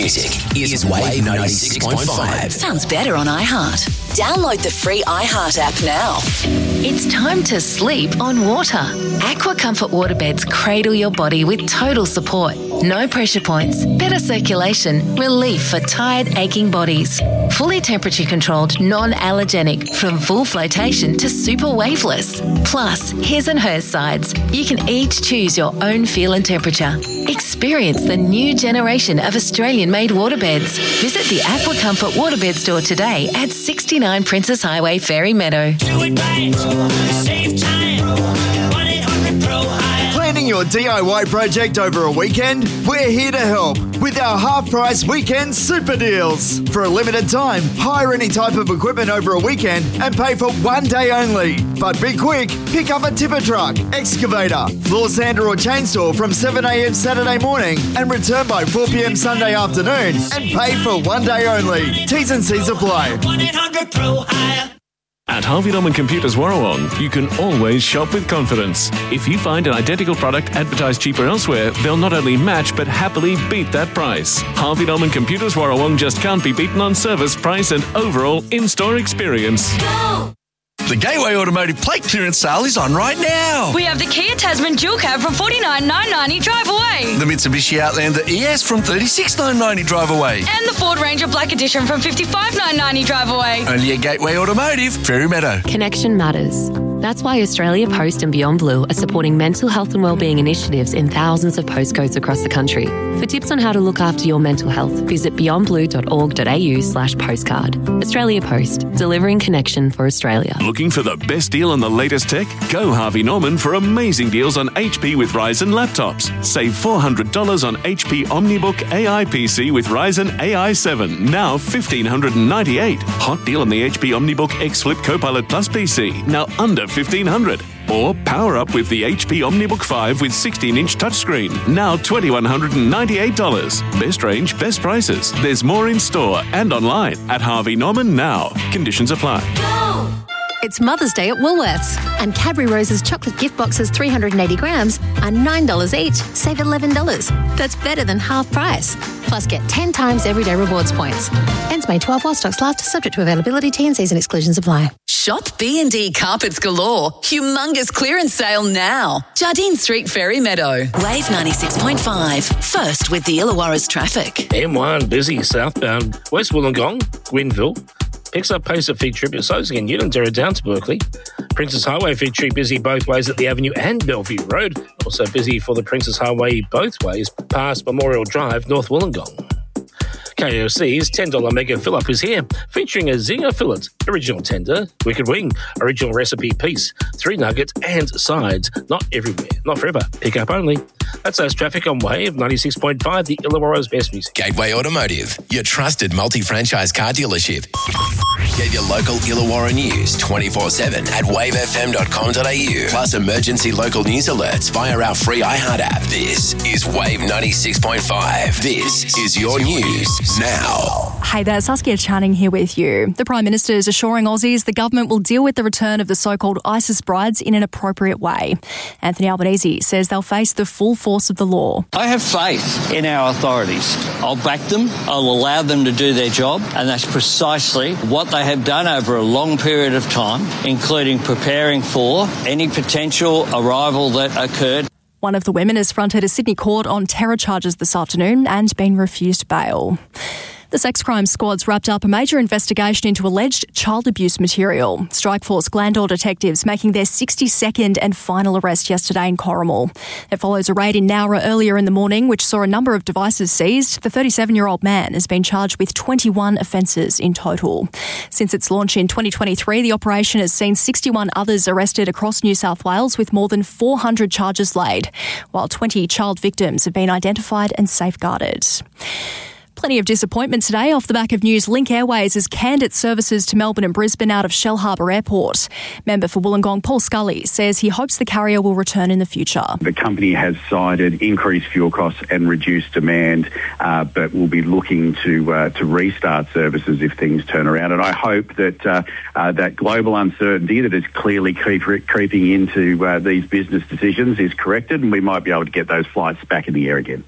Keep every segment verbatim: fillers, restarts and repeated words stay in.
Music is Wave ninety-six point five. Sounds better on iHeart. Download the free iHeart app now. It's time to sleep on water. Aqua Comfort waterbeds cradle your body with total support. No pressure points, better circulation, relief for tired, aching bodies. Fully temperature controlled, non-allergenic, from full flotation to super waveless. Plus, his and her sides. You can each choose your own feel and temperature. Experience the new generation of Australian-made waterbeds. Visit the Aqua Comfort waterbed store today at sixty-nine Princess Highway, Fairy Meadow. Do it right. Save time. one eight hundred pro hire. Planning your D I Y project over a weekend? We're here to help with our half-price weekend super deals. For a limited time, hire any type of equipment over a weekend and pay for one day only. But be quick, pick up a tipper truck, excavator, floor sander or chainsaw from seven a.m. Saturday morning and return by four p.m. Sunday afternoon and pay for one day only. T's and C's apply. one eight hundred pro hire. At Harvey Norman Computers Warrawong, you can always shop with confidence. If you find an identical product advertised cheaper elsewhere, they'll not only match but happily beat that price. Harvey Norman Computers Warrawong just can't be beaten on service, price and overall in-store experience. Go! The Gateway Automotive plate clearance sale is on right now. We have the Kia Tasman dual cab from forty-nine thousand nine hundred ninety drive away. The Mitsubishi Outlander E S from thirty-six thousand nine hundred ninety drive away. And the Ford Ranger Black Edition from fifty-five thousand nine hundred ninety drive away. Only at Gateway Automotive, Fairy Meadow. Connection matters. That's why Australia Post and Beyond Blue are supporting mental health and wellbeing initiatives in thousands of postcodes across the country. For tips on how to look after your mental health, visit beyond blue dot org dot a u slash postcard. Australia Post, delivering connection for Australia. Looking for the best deal on the latest tech? Go Harvey Norman for amazing deals on H P with Ryzen laptops. Save four hundred dollars on H P OmniBook A I P C with Ryzen A I seven, now one thousand five hundred ninety-eight dollars. Hot deal on the H P OmniBook X Flip Copilot Plus P C, now under fifteen hundred dollars. Or power up with the H P OmniBook five with sixteen inch touchscreen, now two thousand one hundred ninety-eight dollars. Best range, best prices. There's more in store and online at Harvey Norman now. Conditions apply. Go! It's Mother's Day at Woolworths, and Cadbury Rose's chocolate gift boxes three hundred eighty grams are nine dollars each. Save eleven dollars. That's better than half price. Plus get ten times everyday rewards points. Ends May twelfth while stocks last, subject to availability, T and Cs and exclusions apply. Shop B and D Carpets Galore. Humongous clearance sale now. Jardine Street, Fairy Meadow. Wave ninety-six point five. First with the Illawarra's traffic. M one busy southbound West Wollongong, Gwynville. Picks up pace at Fig Tree, So's again, Unanderra down to Berkeley. Princess Highway, Fig Tree busy both ways at the Avenue and Bellevue Road. Also busy for the Princess Highway both ways past Memorial Drive, North Wollongong. K F C's ten dollars Mega Fill-Up is here, featuring a zinger fillet, original tender, wicked wing, original recipe piece, three nuggets and sides. Not everywhere, not forever. Pick up only. That's us traffic on Wave ninety-six point five, the Illawarra's best music. Gateway Automotive, your trusted multi-franchise car dealership. Get your local Illawarra news twenty-four seven at wave f m dot com dot a u. Plus emergency local news alerts via our free iHeart app. This is Wave ninety-six point five. This is your news now. Hey there, Saskia Channing here with you. The Prime Minister is assuring Aussies the government will deal with the return of the so-called ISIS brides in an appropriate way. Anthony Albanese says they'll face the full force of the law. I have faith in our authorities. I'll back them. I'll allow them to do their job. And that's precisely what they have done over a long period of time, including preparing for any potential arrival that occurred. One of the women has fronted a Sydney court on terror charges this afternoon and been refused bail. The Sex Crime Squad's wrapped up a major investigation into alleged child abuse material. Strikeforce Glandore detectives making their sixty-second and final arrest yesterday in Corrimal. It follows a raid in Nowra earlier in the morning, which saw a number of devices seized. The thirty-seven-year-old man has been charged with twenty-one offences in total. Since its launch in twenty twenty-three, the operation has seen sixty-one others arrested across New South Wales, with more than four hundred charges laid, while twenty child victims have been identified and safeguarded. Plenty of disappointment today off the back of news Link Airways has canned its services to Melbourne and Brisbane out of Shellharbour Airport. Member for Wollongong Paul Scully says he hopes the carrier will return in the future. The company has cited increased fuel costs and reduced demand, uh, but will be looking to uh, to restart services if things turn around. And I hope that uh, uh, that global uncertainty that is clearly creep- creeping into uh, these business decisions is corrected, and we might be able to get those flights back in the air again.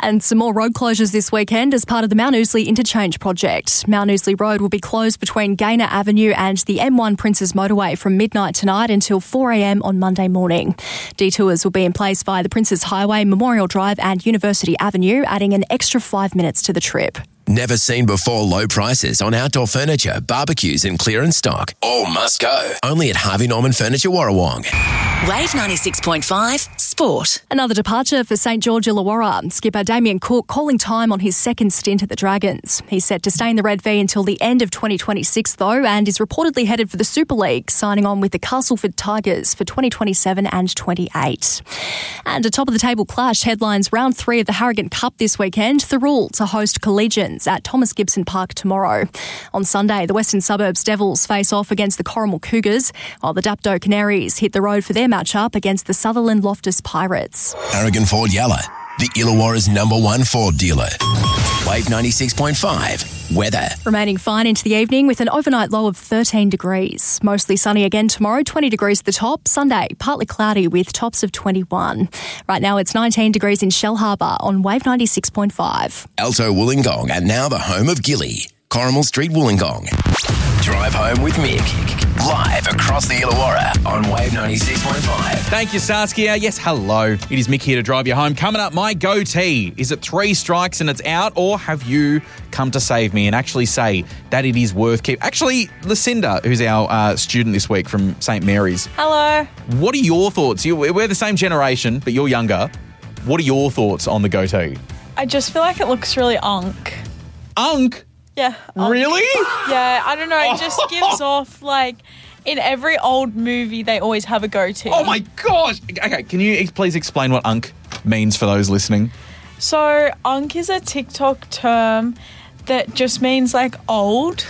And some more road closures this weekend as part of the Mount Ousley Interchange project. Mount Ousley Road will be closed between Gaynor Avenue and the M one Princes Motorway from midnight tonight until four a m on Monday morning. Detours will be in place via the Princes Highway, Memorial Drive and University Avenue, adding an extra five minutes to the trip. Never seen before low prices on outdoor furniture, barbecues and clearance stock. All must go. Only at Harvey Norman Furniture Warrawong. Wave ninety-six point five Sport. Another departure for St George Illawarra. Skipper Damien Cook calling time on his second stint at the Dragons. He's set to stay in the Red V until the end of twenty twenty-six though, and is reportedly headed for the Super League, signing on with the Castleford Tigers for twenty twenty-seven and twenty-eight. And a top-of-the-table clash headlines round three of the Harrogate Cup this weekend. The Rule to host Collegians at Thomas Gibson Park tomorrow. On Sunday, the Western Suburbs Devils face off against the Corrimal Cougars, while the Dapto Canaries hit the road for their matchup against the Sutherland Loftus Pirates. Harrogate Ford Yalla, the Illawarra's number one Ford dealer. Wave ninety-six point five. Weather. Remaining fine into the evening with an overnight low of thirteen degrees. Mostly sunny again tomorrow, twenty degrees at the top. Sunday, partly cloudy with tops of twenty-one. Right now it's nineteen degrees in Shell Harbour on Wave ninety-six point five. Alto Wollongong, and now the home of Gilly. Corrimal Street, Wollongong. Drive home with Mick. Live across the Illawarra on Wave ninety-six point five. Thank you, Saskia. Yes, hello. It is Mick here to drive you home. Coming up, my goatee. Is it three strikes and it's out, or have you come to save me and actually say that it is worth keep? Actually, Lucinda, who's our uh, student this week from Saint Mary's. Hello. What are your thoughts? You, we're the same generation, but you're younger. What are your thoughts on the goatee? I just feel like it looks really unk. Unk? Yeah. Unk. Really? Yeah, I don't know. It just gives off like... In every old movie, they always have a goatee. Oh, my gosh. Okay, can you ex- please explain what unk means for those listening? So, unk is a TikTok term that just means, like, old.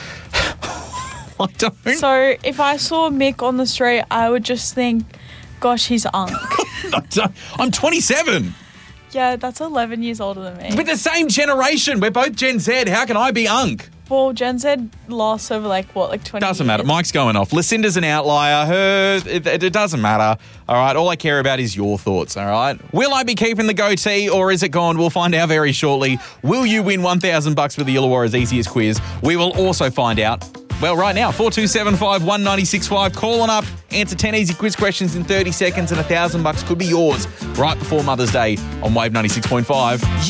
I don't... So, if I saw Mick on the street, I would just think, gosh, he's unk. I'm twenty-seven. Yeah, that's eleven years older than me. But the same generation. We're both Gen Z. How can I be unk? Well, Gen Z lasts over like, what, like twenty Doesn't years? matter. Mike's going off. Lucinda's an outlier. Her, it, it doesn't matter. All right. All I care about is your thoughts. All right. Will I be keeping the goatee or is it gone? We'll find out very shortly. Will you win one thousand bucks for the Illawarra's easiest quiz? We will also find out. Well, right now, four two seven five, one nine six five. Call on up, answer ten easy quiz questions in thirty seconds and one thousand bucks could be yours right before Mother's Day on Wave ninety-six point five.